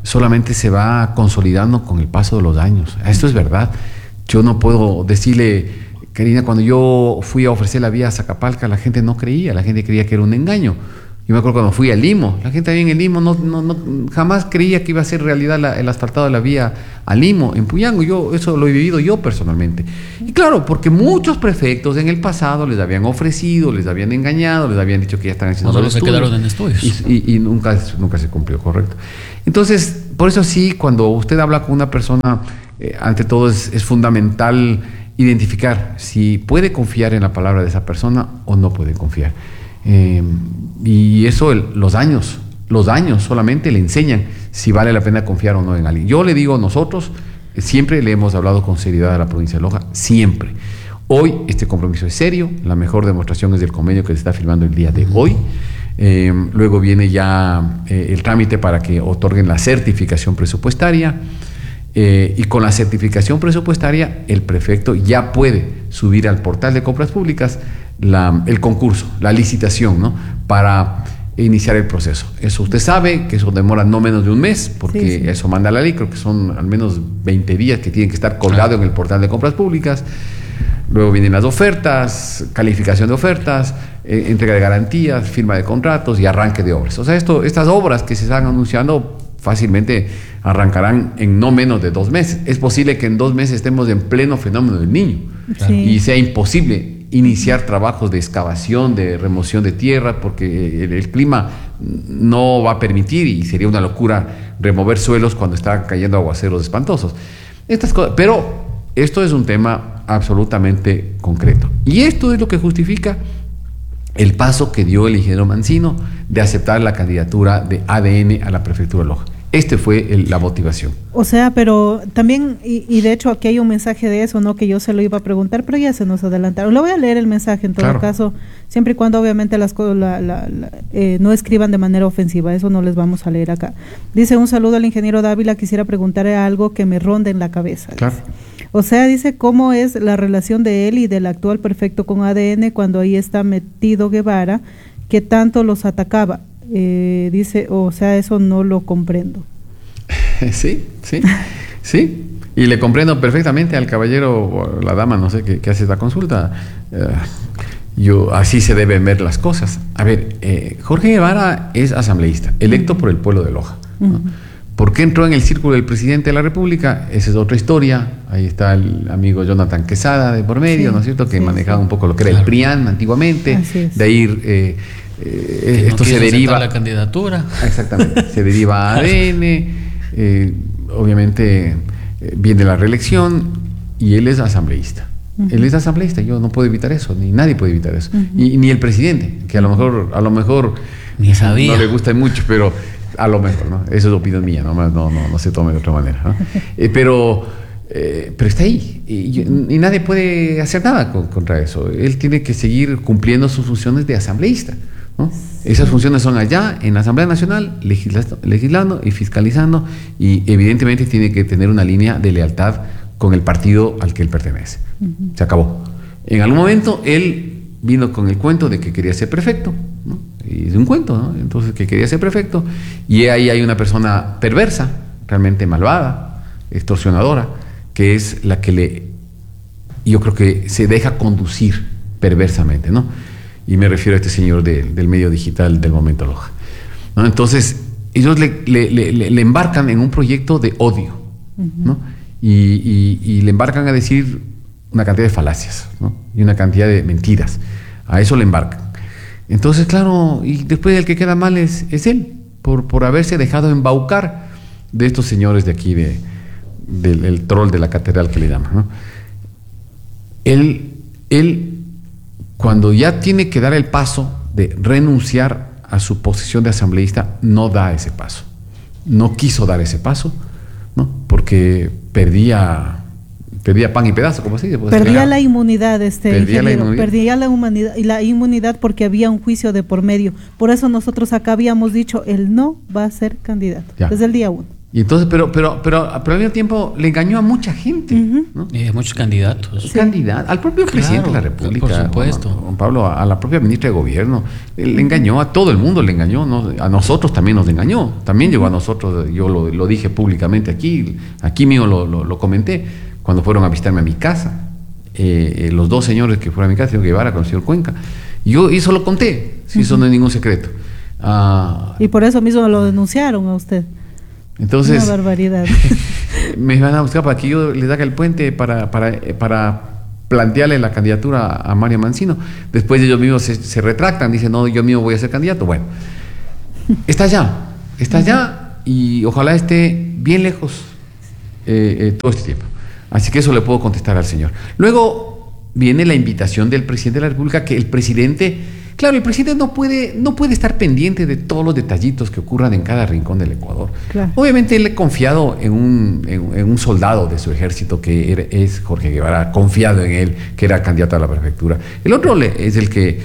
Speaker 13: solamente se va consolidando con el paso de los años. Esto es verdad. Yo no puedo decirle, Karina, cuando yo fui a ofrecer la vía a Zacapalca, la gente no creía, la gente creía que era un engaño. Yo me acuerdo cuando fui a Limo, la gente ahí en el Limo no, no, no, jamás creía que iba a ser realidad la, el asfaltado de la vía a Limo, en Puyango. Yo eso lo he vivido yo personalmente. Y claro, porque muchos prefectos en el pasado les habían ofrecido, les habían engañado, les habían dicho que ya están haciendo
Speaker 2: los estudios. Se quedaron en estudios.
Speaker 13: Y, y, y nunca, nunca se cumplió, correcto. Entonces, por eso sí, cuando usted habla con una persona, eh, ante todo es, es fundamental identificar si puede confiar en la palabra de esa persona o no puede confiar. Eh, y eso el, los años, los años solamente le enseñan si vale la pena confiar o no en alguien. Yo le digo, nosotros siempre le hemos hablado con seriedad a la provincia de Loja, siempre. Hoy este compromiso es serio, la mejor demostración es del convenio que se está firmando el día de hoy. Eh, luego viene ya eh, el trámite para que otorguen la certificación presupuestaria. Eh, y con la certificación presupuestaria el prefecto ya puede subir al portal de compras públicas la, el concurso, la licitación, ¿no? Para iniciar el proceso. Eso usted sabe que eso demora no menos de un mes, porque sí, sí. eso manda la ley, creo que son al menos veinte días que tienen que estar colgados en el portal de compras públicas. Luego vienen las ofertas, calificación de ofertas, eh, entrega de garantías, firma de contratos y arranque de obras. O sea, esto, estas obras que se están anunciando fácilmente arrancarán en no menos de dos meses. Es posible que en dos meses estemos en pleno fenómeno del Niño, sí. y sea imposible iniciar trabajos de excavación, de remoción de tierra, porque el, el clima no va a permitir, y sería una locura remover suelos cuando están cayendo aguaceros espantosos. Estas cosas, pero esto es un tema absolutamente concreto. Y esto es lo que justifica el paso que dio el ingeniero Mancino de aceptar la candidatura de A D N a la prefectura de Loja. Este fue el, la motivación.
Speaker 1: O sea, pero también, y, y de hecho aquí hay un mensaje de eso, ¿no? Que yo se lo iba a preguntar, pero ya se nos adelantaron. Le voy a leer el mensaje en todo claro. caso, siempre y cuando obviamente las cosas la, la, la, eh, no escriban de manera ofensiva, eso no les vamos a leer acá. Dice, un saludo al ingeniero Dávila, quisiera preguntarle algo que me ronde en la cabeza.
Speaker 13: Claro.
Speaker 1: O sea, dice, ¿cómo es la relación de él y del actual prefecto con A D N cuando ahí está metido Guevara, que tanto los atacaba? Eh, dice, o sea, eso no lo comprendo.
Speaker 13: Sí, sí, sí. Y le comprendo perfectamente al caballero o la dama, no sé, que, que hace esta consulta. Uh, yo, así se deben ver las cosas. A ver, eh, Jorge Guevara es asambleísta, electo uh-huh. por el pueblo de Loja, ¿no? Uh-huh. ¿Por qué entró en el círculo del presidente de la República? Esa es otra historia. Ahí está el amigo Jonathan Quesada de por medio, sí, ¿no es cierto? Que sí, manejaba sí. un poco lo que era el P R I A N antiguamente. De ahí eh, eh, esto no se deriva
Speaker 2: la candidatura.
Speaker 13: Exactamente. Se deriva a A D N. Eh, obviamente eh, viene la reelección y él es asambleísta. Uh-huh. Él es asambleísta. Yo no puedo evitar eso, ni nadie puede evitar eso. Uh-huh. Y ni el presidente, que a lo mejor, a lo mejor
Speaker 2: ni sabía.
Speaker 13: No le gusta mucho, pero a lo mejor, ¿no? Eso es opinión mía, no, no, no, no se tome de otra manera, ¿no? eh, pero, eh, pero está ahí y, y nadie puede hacer nada con, contra eso. Él tiene que seguir cumpliendo sus funciones de asambleísta, ¿no? Esas funciones son allá en la Asamblea Nacional, legislando, legislando y fiscalizando, y evidentemente tiene que tener una línea de lealtad con el partido al que él pertenece. Uh-huh. Se acabó. En algún momento él vino con el cuento de que quería ser prefecto, ¿no? Y es un cuento, ¿no? Entonces, que quería ser prefecto, y ahí hay una persona perversa, realmente malvada, extorsionadora, que es la que le, yo creo que se deja conducir perversamente, ¿no? Y me refiero a este señor de, del medio digital del Momento Loja, ¿no? Entonces, ellos le, le, le, le embarcan en un proyecto de odio, ¿no? Y, y, y le embarcan a decir una cantidad de falacias, ¿no? Y una cantidad de mentiras. A eso le embarcan. Entonces, claro, y después el que queda mal es, es él, por, por haberse dejado embaucar de estos señores de aquí, de, del el troll de la catedral que le llaman, ¿no? Él, él, cuando ya tiene que dar el paso de renunciar a su posición de asambleísta, no da ese paso. No quiso dar ese paso, ¿no? Porque perdía... Perdía pan y pedazo, como así.
Speaker 1: Perdía la inmunidad, este perdía la inmunidad. Perdía la humanidad y la inmunidad porque había un juicio de por medio. Por eso nosotros acá habíamos dicho, él no va a ser candidato, ya. Desde el día uno.
Speaker 13: Y entonces, pero, pero, pero, pero al mismo tiempo le engañó a mucha gente, uh-huh. ¿no?
Speaker 2: Y a muchos candidatos.
Speaker 13: Sí. Candidatos, al propio claro, presidente de la República,
Speaker 2: por supuesto.
Speaker 13: Juan, Juan Pablo, a, a la propia ministra de Gobierno, le engañó a todo el mundo, le engañó, ¿no? A nosotros también nos engañó, también llegó a nosotros, yo lo, lo dije públicamente aquí, aquí mío lo, lo, lo comenté, cuando fueron a visitarme a mi casa, eh, eh, los dos señores que fueron a mi casa, el señor Guevara con el señor Cuenca, yo eso lo conté, si uh-huh. eso no es ningún secreto. Uh,
Speaker 1: y por eso mismo lo denunciaron a usted.
Speaker 13: Entonces,
Speaker 1: una barbaridad.
Speaker 13: Me van a buscar para que yo les haga el puente para, para, para plantearle la candidatura a Mario Mancino. Después ellos mismos se, se retractan, dicen, no, yo mismo voy a ser candidato. Bueno, está allá, está allá y ojalá esté bien lejos eh, eh, todo este tiempo. Así que eso le puedo contestar al señor. Luego viene la invitación del presidente de la República, que el presidente... Claro, el presidente no puede, no puede estar pendiente de todos los detallitos que ocurran en cada rincón del Ecuador. Claro. Obviamente él ha confiado en un, en, en un soldado de su ejército que era, es Jorge Guevara, confiado en él, que era candidato a la prefectura. El otro le, es el que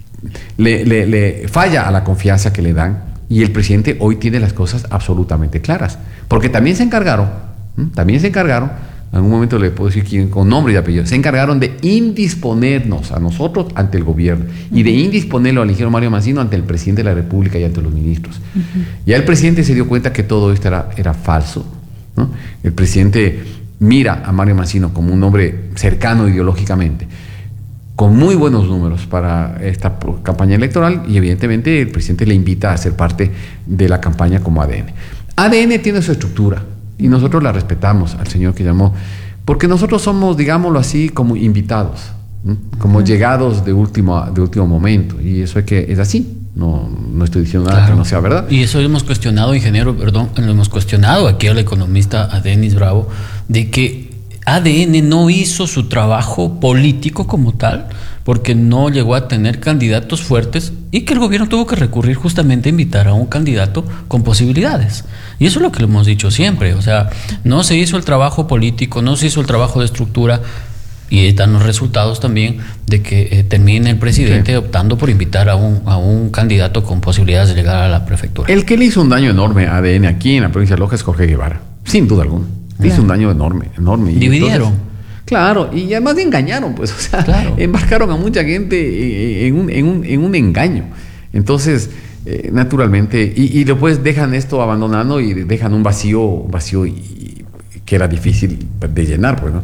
Speaker 13: le, le, le falla a la confianza que le dan, y el presidente hoy tiene las cosas absolutamente claras. Porque también se encargaron, ¿m? también se encargaron, en algún momento le puedo decir quién, con nombre y apellido, se encargaron de indisponernos a nosotros ante el gobierno uh-huh. y de indisponerlo al ingeniero Mario Mancino ante el presidente de la República y ante los ministros. Uh-huh. Ya el presidente se dio cuenta que todo esto era, era falso, ¿no? El presidente mira a Mario Mancino como un hombre cercano ideológicamente, con muy buenos números para esta campaña electoral, y evidentemente el presidente le invita a ser parte de la campaña como A D N. A D N tiene su estructura, y nosotros la respetamos al señor que llamó, porque nosotros somos, digámoslo así, como invitados, ¿sí? Como uh-huh. llegados de último, de último momento, y eso es que es así, no, no estoy diciendo nada claro. que no sea verdad.
Speaker 2: Y eso hemos cuestionado, ingeniero, perdón, lo hemos cuestionado aquí al economista a Denis Bravo, de que A D N no hizo su trabajo político como tal, porque no llegó a tener candidatos fuertes, y que el gobierno tuvo que recurrir justamente a invitar a un candidato con posibilidades. Y eso es lo que le hemos dicho siempre, o sea, no se hizo el trabajo político, no se hizo el trabajo de estructura, y están los resultados también de que eh, termine el presidente sí. optando por invitar a un, a un candidato con posibilidades de llegar a la prefectura.
Speaker 13: El que le hizo un daño enorme a A D N aquí en la provincia de Loja es Jorge Guevara, sin duda alguna. Le claro. hizo un daño enorme, enorme.
Speaker 2: Dividieron.
Speaker 13: Entonces, claro, y además engañaron, pues, o sea, claro. embarcaron a mucha gente en un, en un, en un engaño. Entonces, eh, naturalmente, y, y después dejan esto abandonando y dejan un vacío, un vacío y, y, que era difícil de llenar, pues, ¿no?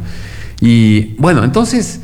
Speaker 13: Y bueno, entonces,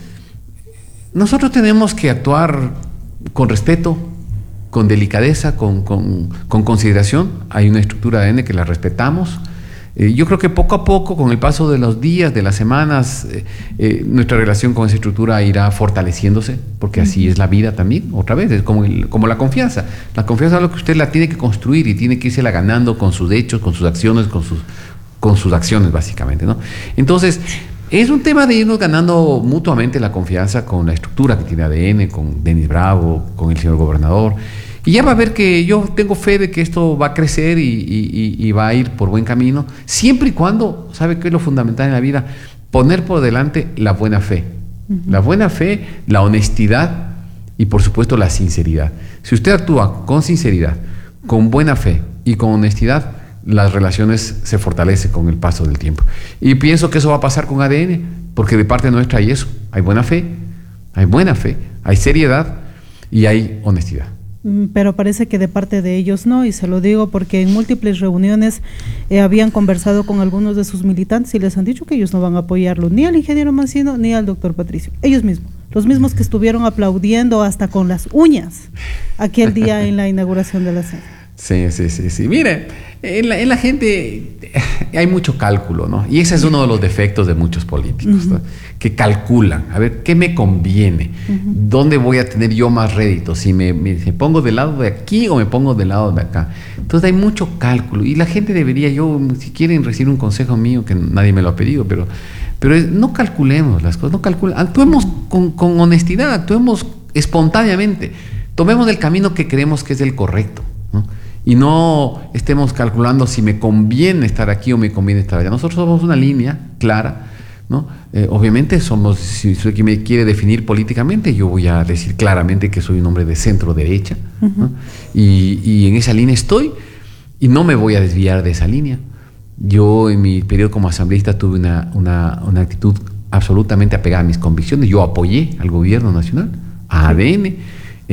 Speaker 13: nosotros tenemos que actuar con respeto, con delicadeza, con, con, con consideración. Hay una estructura de A D N que la respetamos. Eh, yo creo que poco a poco, con el paso de los días, de las semanas, eh, eh, nuestra relación con esa estructura irá fortaleciéndose, porque así es la vida también, otra vez, es como, el, como la confianza. La confianza es lo que usted la tiene que construir y tiene que irse la ganando con sus hechos, con sus acciones, con sus, con sus acciones básicamente, ¿no? Entonces, es un tema de irnos ganando mutuamente la confianza con la estructura que tiene A D N, con Denis Bravo, con el señor gobernador. Y ya va a ver que yo tengo fe de que esto va a crecer y, y, y va a ir por buen camino, siempre y cuando, ¿sabe qué es lo fundamental en la vida? Poner por delante la buena fe. Uh-huh. La buena fe, la honestidad y por supuesto la sinceridad. Si usted actúa con sinceridad, con buena fe y con honestidad, las relaciones se fortalecen con el paso del tiempo. Y pienso que eso va a pasar con A D N, porque de parte nuestra hay eso, hay buena fe, hay buena fe, hay seriedad y hay honestidad.
Speaker 1: Pero parece que de parte de ellos no, y se lo digo porque en múltiples reuniones eh, habían conversado con algunos de sus militantes y les han dicho que ellos no van a apoyarlo, ni al ingeniero Mancino ni al doctor Patricio, ellos mismos, los mismos que estuvieron aplaudiendo hasta con las uñas aquel día en la inauguración de la sede.
Speaker 13: Sí, sí, sí, sí. Mire, en la, en la gente hay mucho cálculo, ¿no? Y ese es uno de los defectos de muchos políticos, uh-huh. ¿no? Que calculan, a ver, ¿qué me conviene? Uh-huh. ¿Dónde voy a tener yo más rédito? ¿Si me, me, me pongo del lado de aquí o me pongo del lado de acá? Entonces hay mucho cálculo y la gente debería, yo, si quieren recibir un consejo mío, que nadie me lo ha pedido, pero, pero es, no calculemos las cosas, no calculemos, actuemos con, con honestidad, actuemos espontáneamente, tomemos el camino que creemos que es el correcto, ¿no? Y no estemos calculando si me conviene estar aquí o me conviene estar allá. Nosotros somos una línea clara, ¿no? Eh, obviamente somos, si usted me quiere definir políticamente, yo voy a decir claramente que soy un hombre de centro derecha, uh-huh. ¿no? y, y en esa línea estoy y no me voy a desviar de esa línea, Yo en mi periodo como asambleísta tuve una, una, una actitud absolutamente apegada a mis convicciones. Yo apoyé al gobierno nacional, a A D N,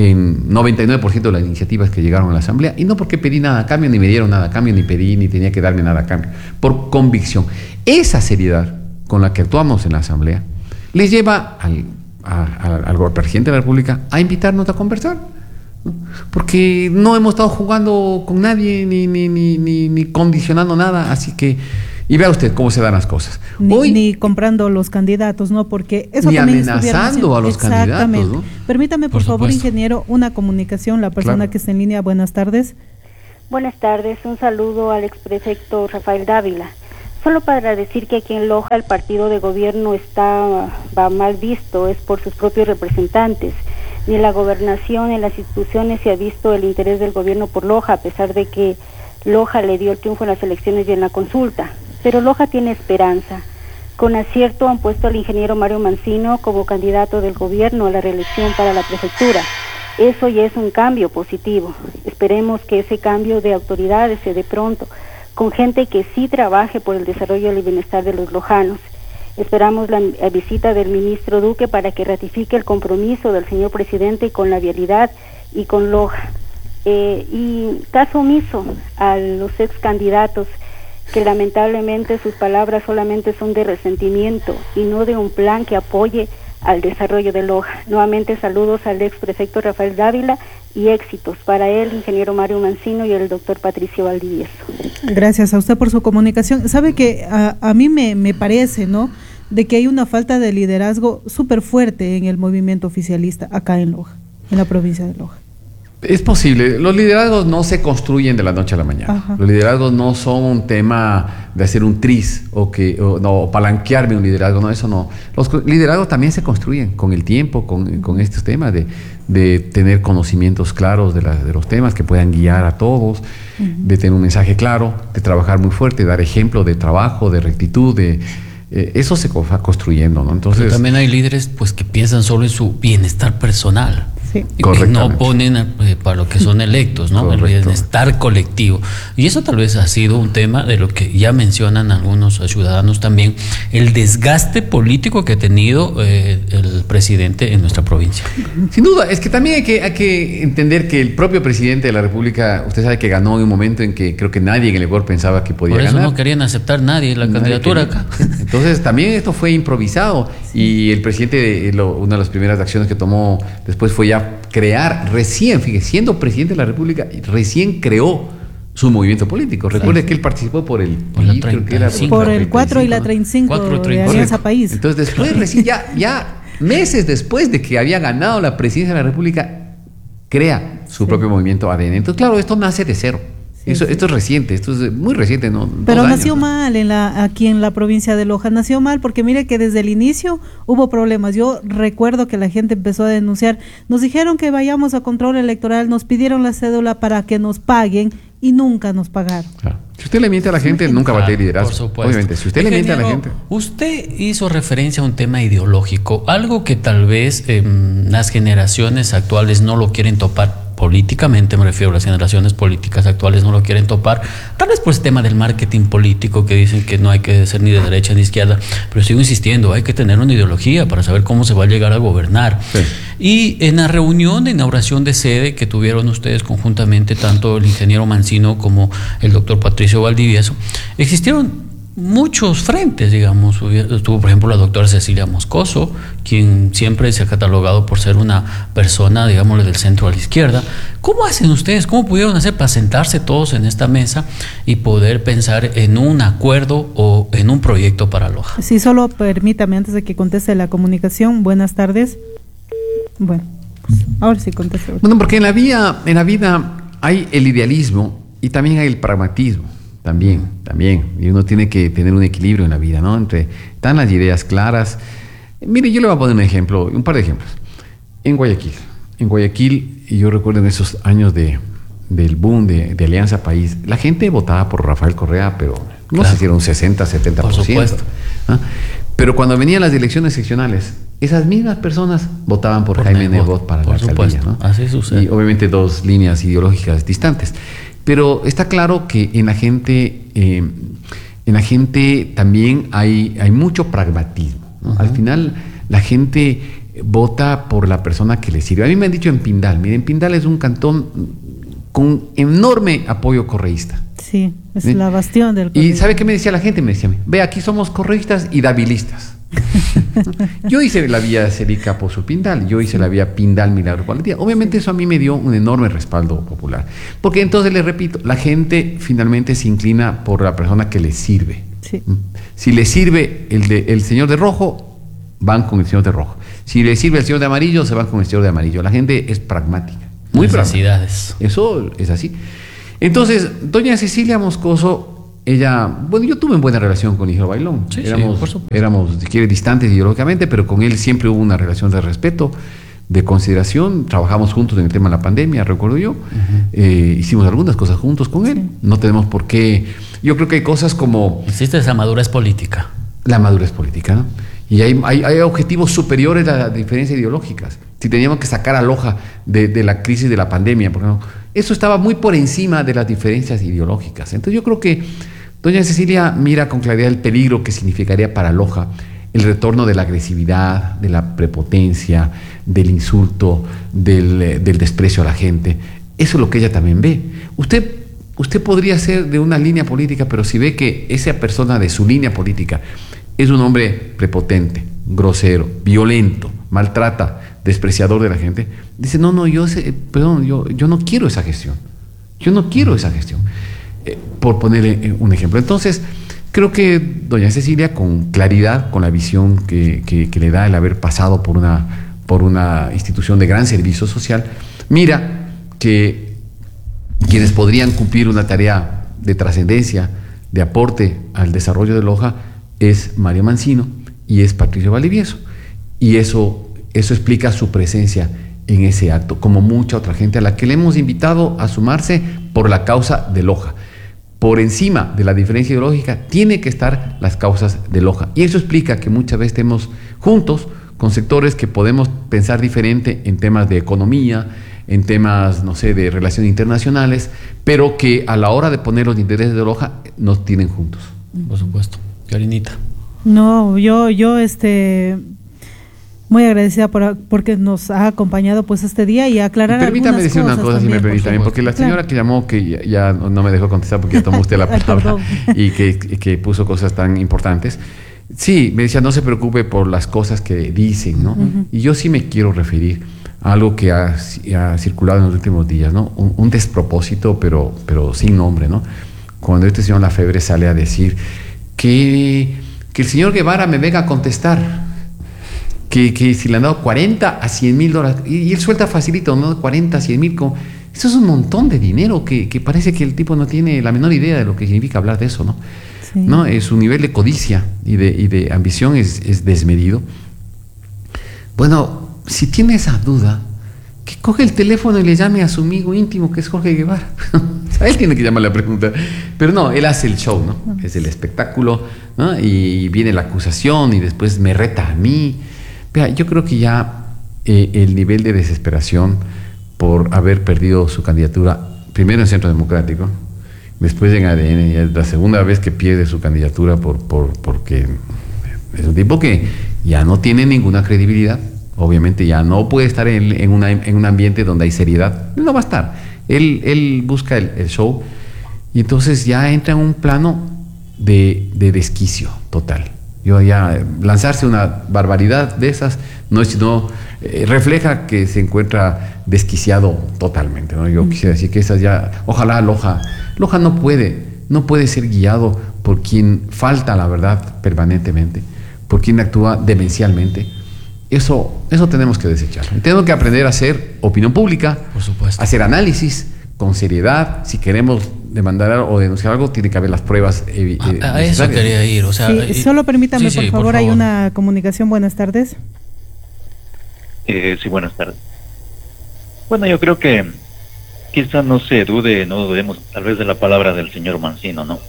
Speaker 13: en noventa y nueve por ciento de las iniciativas que llegaron a la asamblea, y no porque pedí nada a cambio, ni me dieron nada a cambio, ni pedí, ni tenía que darme nada a cambio, por convicción. Esa seriedad con la que actuamos en la asamblea les lleva al, a, a, al presidente de la República a invitarnos a conversar, ¿no? Porque no hemos estado jugando con nadie ni, ni, ni, ni, ni condicionando nada, así que, y vea usted cómo se dan las cosas.
Speaker 1: Ni,
Speaker 13: Hoy,
Speaker 1: ni comprando los candidatos, ¿no? Porque eso
Speaker 13: ni
Speaker 1: también
Speaker 13: amenazando a los
Speaker 1: exactamente.
Speaker 13: candidatos, ¿no?
Speaker 1: Permítame, por, por favor, ingeniero, una comunicación, la persona
Speaker 13: Claro.
Speaker 1: que está en línea. Buenas tardes.
Speaker 14: Buenas tardes, un saludo al exprefecto Rafael Dávila. Solo para decir que aquí en Loja el partido de gobierno está va mal visto, es por sus propios representantes. Ni en la gobernación ni en las instituciones se ha visto el interés del gobierno por Loja, a pesar de que Loja le dio el triunfo en las elecciones y en la consulta. Pero Loja tiene esperanza. Con acierto han puesto al ingeniero Mario Mancino como candidato del gobierno a la reelección para la prefectura. Eso ya es un cambio positivo. Esperemos que ese cambio de autoridades se dé pronto, con gente que sí trabaje por el desarrollo y el bienestar de los lojanos. Esperamos la, la visita del ministro Duque para que ratifique el compromiso del señor presidente con la vialidad y con Loja. Eh, y caso omiso a los ex candidatos, que lamentablemente sus palabras solamente son de resentimiento y no de un plan que apoye al desarrollo de Loja. Nuevamente saludos al ex prefecto Rafael Dávila y éxitos para él, ingeniero Mario Mancino y el doctor Patricio Valdivieso.
Speaker 1: Gracias a usted por su comunicación. Sabe que a, a mí me, me parece, ¿no?, de que hay una falta de liderazgo súper fuerte en el movimiento oficialista acá en Loja, en la provincia de Loja.
Speaker 13: es posible. Los liderazgos no se construyen de la noche a la mañana. Ajá. Los liderazgos no son un tema de hacer un tris o que o, no palanquearme un liderazgo. No, eso no. Los liderazgos también se construyen con el tiempo, con, con estos temas de, de tener conocimientos claros de, la, de los temas que puedan guiar a todos, uh-huh. de tener un mensaje claro, de trabajar muy fuerte, dar ejemplo de trabajo, de rectitud, de eh, eso se va construyendo, ¿no? Entonces,
Speaker 2: pero también hay líderes pues que piensan solo en su bienestar personal.
Speaker 1: Sí.
Speaker 2: Y no ponen eh, para lo que son electos, ¿no? Correcto. El bienestar colectivo. Y eso tal vez ha sido un tema de lo que ya mencionan algunos ciudadanos también, el desgaste político que ha tenido eh, el presidente en nuestra provincia.
Speaker 13: Sin duda, es que también hay que, hay que entender que el propio presidente de la República, usted sabe que ganó en un momento en que creo que nadie en el Ecuador pensaba que podía ganar.
Speaker 2: Por eso ganar. No querían aceptar nadie la nadie candidatura quería. Acá.
Speaker 13: Entonces también esto fue improvisado, sí. Y el presidente, lo, una de las primeras acciones que tomó después fue ya crear, recién, fíjese, siendo presidente de la República, recién creó su movimiento político. Recuerde sí. que él participó por el
Speaker 1: por, la treinta, creo que era por, por el cuatro y la treinta y cinco de Alianza País.
Speaker 13: Entonces después, recién ya, ya meses después de que había ganado la presidencia de la República, crea su sí. propio movimiento A D N. Entonces, claro, esto nace de cero. Sí, Eso, sí. Esto es reciente, esto es muy reciente, ¿no?
Speaker 1: Pero
Speaker 13: Dos
Speaker 1: nació
Speaker 13: años, ¿no?
Speaker 1: mal en la, aquí en la provincia de Loja, nació mal porque mire que desde el inicio hubo problemas. Yo recuerdo que la gente empezó a denunciar, nos dijeron que vayamos a control electoral, nos pidieron la cédula para que nos paguen y nunca nos pagaron.
Speaker 13: Claro. Si usted le miente a la gente, sí, nunca va a tener liderazgo. Por supuesto. Obviamente, si usted Ingeniero, le miente a la gente.
Speaker 2: Usted hizo referencia a un tema ideológico, algo que tal vez eh, las generaciones actuales no lo quieren topar. Políticamente me refiero, las generaciones políticas actuales no lo quieren topar, tal vez por ese tema del marketing político que dicen que no hay que ser ni de derecha ni de izquierda, pero sigo insistiendo, hay que tener una ideología para saber cómo se va a llegar a gobernar. Sí. Y en la reunión de inauguración de sede que tuvieron ustedes conjuntamente, tanto el ingeniero Mancino como el doctor Patricio Valdivieso, existieron muchos frentes, digamos. Estuvo, por ejemplo, la doctora Cecilia Moscoso, quien siempre se ha catalogado por ser una persona, digámosle, del centro a la izquierda. ¿Cómo hacen ustedes? ¿Cómo pudieron hacer para sentarse todos en esta mesa y poder pensar en un acuerdo o en un proyecto para Loja?
Speaker 1: Sí, solo permítame, antes de que conteste la comunicación, buenas tardes. Bueno, pues ahora sí conteste.
Speaker 13: Bueno, porque en la vida, en la vida hay el idealismo y también hay el pragmatismo. También, también. Y uno tiene que tener un equilibrio en la vida, ¿no? Entre están las ideas claras. Mire, yo le voy a poner un ejemplo, un par de ejemplos. En Guayaquil, en Guayaquil, y yo recuerdo en esos años de, del boom de, de Alianza País, la gente votaba por Rafael Correa, pero no claro. sé si era un sesenta, setenta por ciento. Por supuesto. ¿Ah? Pero cuando venían las elecciones seccionales, esas mismas personas votaban por, por Jaime Nebot para por la alcaldía, ¿no?
Speaker 2: Así sucede.
Speaker 13: Y obviamente dos líneas ideológicas distantes. Pero está claro que en la gente, eh, en la gente también hay, hay mucho pragmatismo, ¿no? Uh-huh. Al final la gente vota por la persona que le sirve. A mí me han dicho en Pindal, miren, Pindal es un cantón con enorme apoyo correísta.
Speaker 1: Sí, es
Speaker 13: ¿sí?
Speaker 1: La bastión del
Speaker 13: correísmo. ¿Y sabe qué me decía la gente? Me decía, ve, aquí somos correístas y davilistas. Yo hice la vía Cerica Pozo Pindal, yo hice la vía Pindal Milagro Palatía. Obviamente eso a mí me dio un enorme respaldo popular, porque entonces les repito, la gente finalmente se inclina por la persona que le sirve.
Speaker 1: Sí.
Speaker 13: Si le sirve el, de, el señor de rojo, van con el señor de rojo. Si le sirve el señor de amarillo, se van con el señor de amarillo. La gente es pragmática, muy
Speaker 2: necesidades.
Speaker 13: Pragmática. Eso es así. Entonces, doña Cecilia Moscoso, ella, bueno, yo tuve una buena relación con Igor Bailón.
Speaker 2: Sí,
Speaker 13: éramos,
Speaker 2: sí,
Speaker 13: éramos, si quiere, distantes ideológicamente, pero con él siempre hubo una relación de respeto, de consideración. Trabajamos juntos en el tema de la pandemia, recuerdo yo. Uh-huh. Eh, hicimos algunas cosas juntos con él. Sí. No tenemos por qué. Yo creo que hay cosas como.
Speaker 2: Existe esa madurez política.
Speaker 13: La madurez política, ¿no? Y hay, hay, hay objetivos superiores a las diferencias ideológicas. Si teníamos que sacar a Loja de, de la crisis de la pandemia, porque no, eso estaba muy por encima de las diferencias ideológicas. Entonces yo creo que doña Cecilia mira con claridad el peligro que significaría para Loja el retorno de la agresividad, de la prepotencia, del insulto, del, del desprecio a la gente. Eso es lo que ella también ve. Usted, usted podría ser de una línea política, pero si ve que esa persona de su línea política es un hombre prepotente, grosero, violento, maltrata, despreciador de la gente, dice, no, no, yo, ese, perdón, yo, yo no quiero esa gestión. Yo no quiero esa gestión. Eh, por ponerle un ejemplo. Entonces, creo que doña Cecilia, con claridad, con la visión que, que, que le da el haber pasado por una, por una institución de gran servicio social, mira que quienes podrían cumplir una tarea de trascendencia, de aporte al desarrollo de Loja, es Mario Mancino y es Patricio Valdivieso. Y eso, eso explica su presencia en ese acto, como mucha otra gente a la que le hemos invitado a sumarse por la causa de Loja. Por encima de la diferencia ideológica tiene que estar las causas de Loja. Y eso explica que muchas veces estemos juntos con sectores que podemos pensar diferente en temas de economía, en temas, no sé, de relaciones internacionales, pero que a la hora de poner los intereses de Loja nos tienen juntos.
Speaker 2: Por supuesto. Karinita.
Speaker 1: No, yo, yo, este, muy agradecida por, porque nos ha acompañado pues este día y aclarar
Speaker 13: Permítame
Speaker 1: algunas
Speaker 13: decir
Speaker 1: cosas
Speaker 13: una cosa,
Speaker 1: también,
Speaker 13: si me permite también, porque la señora claro. que llamó, que ya, ya no me dejó contestar porque ya tomó usted la palabra y que, que puso cosas tan importantes. Sí, me decía, no se preocupe por las cosas que dicen, ¿no? Uh-huh. Y yo sí me quiero referir a algo que ha, ha circulado en los últimos días, ¿no? Un, un despropósito, pero, pero sin nombre, ¿no? Cuando este señor Lafebre sale a decir que, que el señor Guevara me venga a contestar, que, que si le han dado cuarenta a cien mil dólares, y, y él suelta facilito, ¿no? cuarenta a cien mil, como, eso es un montón de dinero que, que parece que el tipo no tiene la menor idea de lo que significa hablar de eso, ¿no? Sí. ¿No? Eh, su nivel de codicia y de, y de ambición es, es desmedido. Bueno, si tiene esa duda, que coge el teléfono y le llame a su amigo íntimo, que es Jorge Guevara. A él tiene que llamar la pregunta. Pero no, él hace el show, ¿no? Es el espectáculo, ¿no? Y viene la acusación y después me reta a mí. Vea, yo creo que ya eh, el nivel de desesperación por haber perdido su candidatura, primero en Centro Democrático, después en A D N, ya es la segunda vez que pierde su candidatura por, por, porque es un tipo que ya no tiene ninguna credibilidad. Obviamente ya no puede estar en, en, una, en un ambiente donde hay seriedad. No va a estar. Él, él busca el, el show y entonces ya entra en un plano de, de desquicio total. Yo ya lanzarse una barbaridad de esas no es sino eh, refleja que se encuentra desquiciado totalmente, ¿no? Yo mm. quisiera decir que esas ya, ojalá Loja, Loja no puede, no puede ser guiado por quien falta la verdad permanentemente, por quien actúa demencialmente. Eso, eso tenemos que desechar. Tenemos que aprender a hacer opinión pública,
Speaker 2: por supuesto,
Speaker 13: hacer análisis con seriedad. Si queremos demandar o denunciar algo, tiene que haber las pruebas. Eh,
Speaker 2: a, a eso quería ir. O sea,
Speaker 1: sí,
Speaker 2: y,
Speaker 1: solo permítame,
Speaker 2: sí,
Speaker 1: por,
Speaker 2: sí,
Speaker 1: favor,
Speaker 2: por favor,
Speaker 1: hay una comunicación. Buenas tardes.
Speaker 15: Eh, sí, buenas tardes. Bueno, yo creo que quizá no se dude, no dudemos tal vez de la palabra del señor Mancino, ¿no?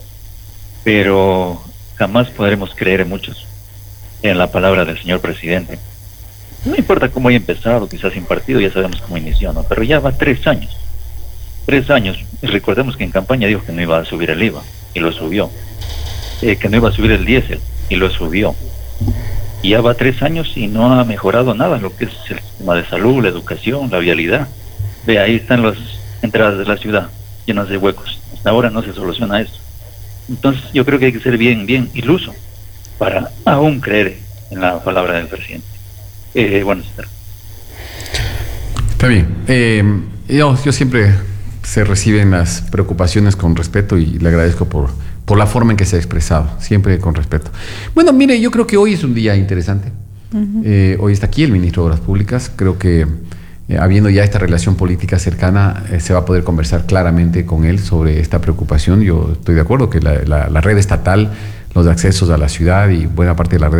Speaker 15: Pero jamás podremos creer en muchos en la palabra del señor presidente. No importa cómo haya empezado, quizás sin partido, ya sabemos cómo inició, ¿no? Pero ya va tres años. Tres años. Y recordemos que en campaña dijo que no iba a subir el I V A, y lo subió. eh, que no iba a subir el diésel y lo subió. Y ya va tres años y no ha mejorado nada lo que es el sistema de salud, la educación, la vialidad. Ve, ahí están las entradas de la ciudad llenas de huecos. Hasta ahora no se soluciona esto. Entonces yo creo que hay que ser bien, bien iluso para aún creer en la palabra del presidente. Eh, bueno, está.
Speaker 13: Está bien. Eh, yo, yo siempre se reciben las preocupaciones con respeto y le agradezco por, por la forma en que se ha expresado, siempre con respeto. Bueno, mire, yo creo que hoy es un día interesante. Uh-huh. Eh, hoy está aquí el ministro de Obras Públicas. Creo que eh, habiendo ya esta relación política cercana, eh, se va a poder conversar claramente con él sobre esta preocupación. Yo estoy de acuerdo que la, la, la red estatal, los accesos a la ciudad y buena parte de la red